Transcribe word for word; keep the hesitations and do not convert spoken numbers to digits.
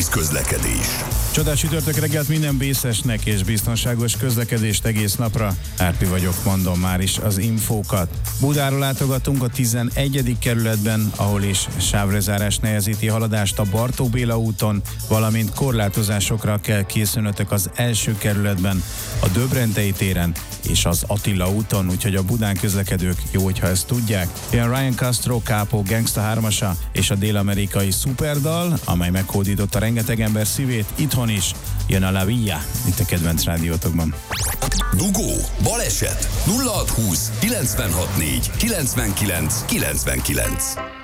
Altíz közlekedés. Csodás csütörtök reggelt minden bészesnek és biztonságos közlekedést egész napra. Árpi vagyok, mondom már is az infókat. Budára látogatunk a tizenegyedik kerületben, ahol is sávrezárás nehezíti haladást a Bartók Béla úton, valamint korlátozásokra kell készülnötök az első kerületben, a Döbrentei téren és az Attila úton, úgyhogy a Budán közlekedők jó, hogyha ezt tudják. Ilyen Ryan Castro Capo Gangsta hármasa és a dél-amerikai szuperdal, amely meghódította rengeteg ember szívét, itthon is jön a La Villa, itt a kedvenc rádiótokban. Dugó, baleset, nulla hat húsz kilencvenhat négy kilencvenkilenc kilencvenkilenc.